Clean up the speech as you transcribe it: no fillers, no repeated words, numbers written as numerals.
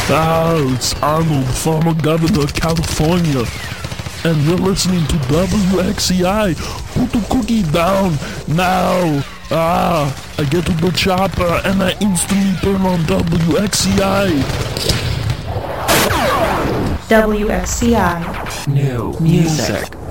It's Arnold, former governor of California, and you're listening to WXCI. Put the cookie down now. I get to the chopper and I instantly turn on WXCI. WXCI. New music.